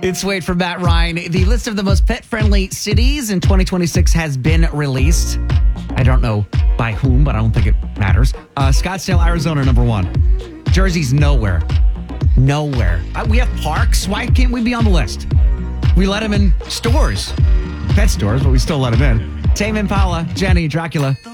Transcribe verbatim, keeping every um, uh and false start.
It's Wait for Matt Ryan. The list of the most pet-friendly cities in twenty twenty-six has been released. I don't know by whom, but I don't think it matters. Uh, Scottsdale, Arizona, number one. Jersey's nowhere. Nowhere. Uh, we have parks. Why can't we be on the list? We let them in stores. Pet stores, but we still let them in. Tame Impala, Jenny, Dracula.